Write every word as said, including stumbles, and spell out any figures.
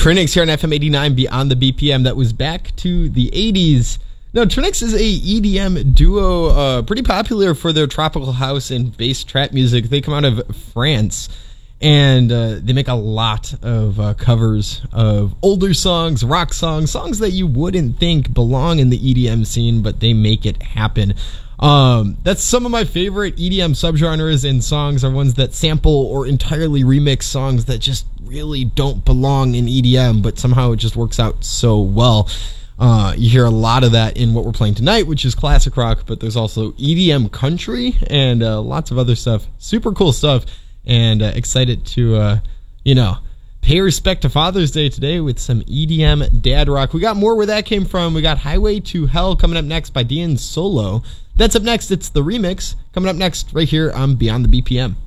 Trinix here on F M eighty-nine Beyond the B P M. That was back to the eighties. No, Trinix is a E D M duo, uh, pretty popular for their tropical house and bass trap music. They come out of France, and uh, they make a lot of uh, covers of older songs, rock songs, songs that you wouldn't think belong in the E D M scene, but they make it happen. Um, that's some of my favorite E D M subgenres, and songs are ones that sample or entirely remix songs that just really don't belong in E D M, but somehow it just works out so well. Uh, you hear a lot of that in what we're playing tonight, which is classic rock, but there's also E D M country and uh, lots of other stuff. Super cool stuff, and uh, excited to, uh, you know, pay respect to Father's Day today with some E D M dad rock. We got more where that came from. We got Highway to Hell coming up next by Dian Solo. That's up next. It's the remix coming up next right here on Beyond the B P M.